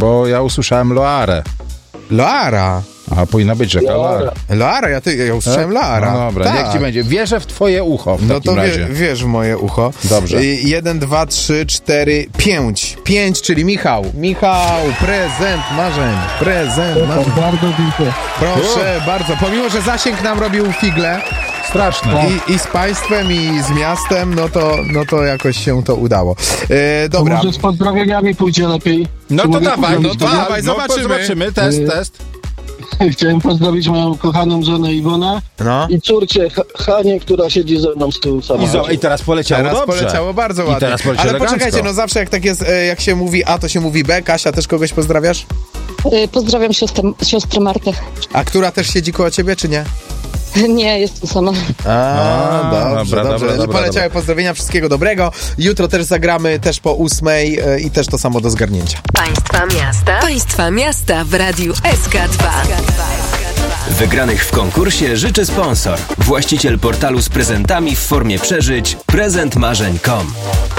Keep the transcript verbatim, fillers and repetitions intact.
bo ja usłyszałem Loarę. Loara. A powinna być rzeka Loara. Loara, ja, ty, ja usłyszałem Loara. No dobra, tak. niech ci będzie. Wierzę w twoje ucho w No takim to wie, razie. wiesz w moje ucho. Dobrze. Y, Jeden, dwa, trzy, cztery, pięć. Pięć, czyli Michał. Michał, prezent marzeń. Prezent marzeń. Bardzo dziękuję. Proszę bardzo. Pomimo, że zasięg nam robił figle Straszne. i, i z państwem, i z miastem, no to, no to jakoś się to udało. E, To dobra. może z pozdrowieniami pójdzie lepiej. No Czy to mogę dawaj, no pozdrowić to kogoś? dawaj, No, zobaczymy. zobaczymy. Test, Y- test. Chciałem pozdrowić moją kochaną żonę Iwonę No. i córcie H- Hanię, która siedzi ze mną z tyłu I, zo- samochodu. I teraz poleciało Teraz dobrze. poleciało bardzo ładnie. I teraz poleciało Ale elegancko. poczekajcie, no zawsze jak tak jest, e, jak się mówi A, to się mówi B. Kasia, też kogoś pozdrawiasz? Y, Pozdrawiam siostrę, siostrę Martę. A która też siedzi koło ciebie, czy nie? Nie, jestem sama. A, A, dobrze, dobra, dobrze. dobra, dobra, Poleciały pozdrowienia, wszystkiego dobrego. Jutro też zagramy, też po ósmej e, i też to samo do zgarnięcia. Państwa miasta. Państwa miasta w Radiu S K dwa. Wygranych w konkursie życzy sponsor. Właściciel portalu z prezentami w formie przeżyć prezent marzeń kropka com.